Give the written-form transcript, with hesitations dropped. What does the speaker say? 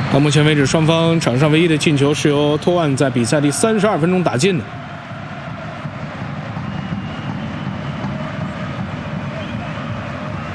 到目前为止，双方场上唯一的进球是由托万在比赛第32分钟打进的。